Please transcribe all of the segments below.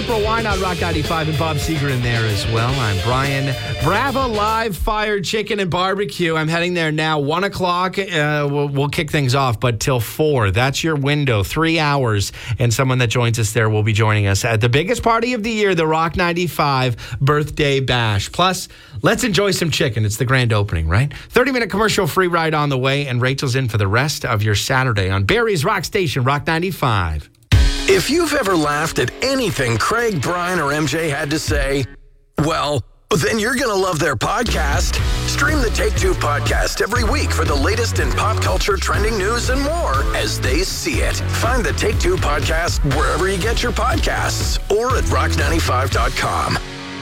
April Wine on Rock 95 and Bob Seger in there as well. I'm Brian. Bravo Live Fired Chicken and Barbecue. I'm heading there now. 1 o'clock, we'll kick things off, but till 4. That's your window. 3 hours. And someone that joins us there will be joining us at the biggest party of the year, the Rock 95 Birthday Bash. Plus, let's enjoy some chicken. It's the grand opening, right? 30-minute commercial-free ride on the way, and Rachel's in for the rest of your Saturday on Barrie's Rock Station, Rock 95. If you've ever laughed at anything Craig, Brian, or MJ had to say, well, then you're going to love their podcast. Stream the Take Two podcast every week for the latest in pop culture, trending news, and more as they see it. Find the Take Two podcast wherever you get your podcasts or at rock95.com.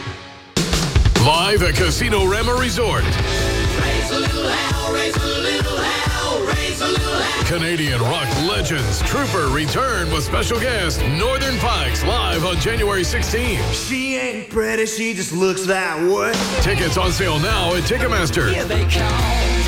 Live at Casino Rama Resort. Raise a little hell, raise a little hell, raise a little hell. Canadian rock legends Trooper return with special guest Northern Pikes live on January 16th. She ain't pretty, she just looks that way. Tickets on sale now at Ticketmaster. Here they come,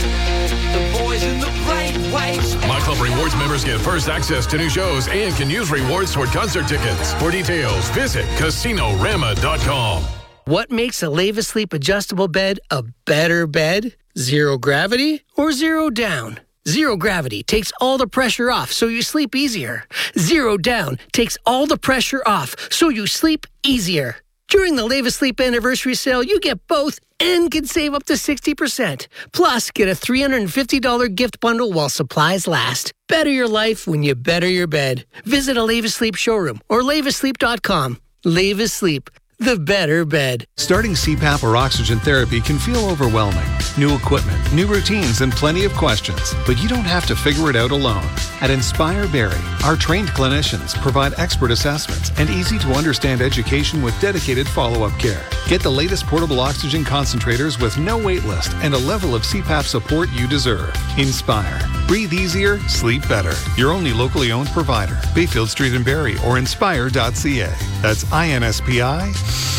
the boys in the bright whites. My Club Rewards members get first access to new shows and can use rewards toward concert tickets. For details, visit CasinoRama.com. What makes a Leva Sleep adjustable bed a better bed? Zero gravity or zero down? Zero gravity takes all the pressure off so you sleep easier. Zero down takes all the pressure off so you sleep easier. During the Leva Sleep anniversary sale, you get both and can save up to 60%. Plus, get a $350 gift bundle while supplies last. Better your life when you better your bed. Visit a Leva Sleep showroom or levasleep.com. Leva Sleep. The better bed. Starting CPAP or oxygen therapy can feel overwhelming. New equipment, new routines, and plenty of questions. But you don't have to figure it out alone. At Inspire Barrie, our trained clinicians provide expert assessments and easy-to-understand education with dedicated follow-up care. Get the latest portable oxygen concentrators with no wait list and a level of CPAP support you deserve. Inspire. Breathe easier, sleep better. Your only locally owned provider. Bayfield Street in Barrie or inspire.ca. That's INSPI.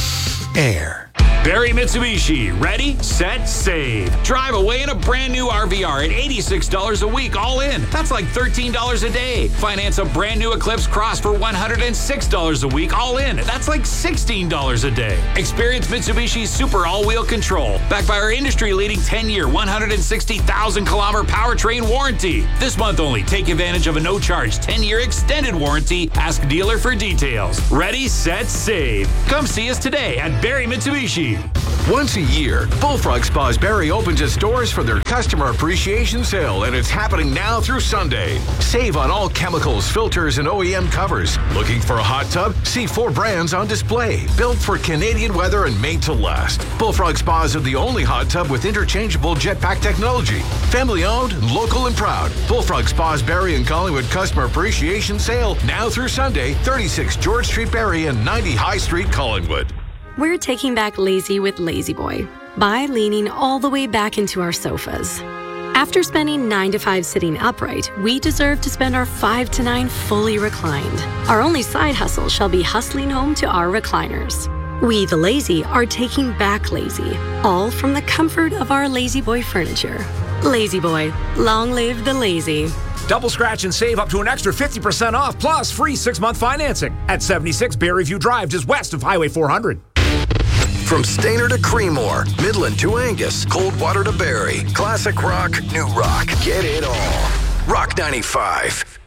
Air. Barrie Mitsubishi, ready, set, save. Drive away in a brand new RVR at $86 a week, all in. That's like $13 a day. Finance a brand new Eclipse Cross for $106 a week, all in. That's like $16 a day. Experience Mitsubishi's super all-wheel control, backed by our industry-leading 10-year, 160,000-kilometer powertrain warranty. This month only, take advantage of a no-charge 10-year extended warranty. Ask dealer for details. Ready, set, save. Come see us today at Barrie Mitsubishi. Once a year, Bullfrog Spas Barrie opens its doors for their customer appreciation sale, and it's happening now through Sunday. Save on all chemicals, filters, and OEM covers. Looking for a hot tub? See 4 brands on display. Built for Canadian weather and made to last. Bullfrog Spas are the only hot tub with interchangeable jetpack technology. Family owned, local, and proud. Bullfrog Spas Barrie and Collingwood Customer Appreciation Sale now through Sunday, 36 George Street Barrie and 90 High Street Collingwood. We're taking back lazy with Lazy Boy by leaning all the way back into our sofas. After spending 9 to 5 sitting upright, we deserve to spend our 5 to 9 fully reclined. Our only side hustle shall be hustling home to our recliners. We, the lazy, are taking back lazy, all from the comfort of our Lazy Boy furniture. Lazy Boy, long live the lazy. Double scratch and save up to an extra 50% off, plus free 6-month financing at 76 Barrieview Drive, just west of Highway 400. From Stayner to Creemore, Midland to Angus, Coldwater to Barrie, classic rock, new rock, get it all. Rock 95.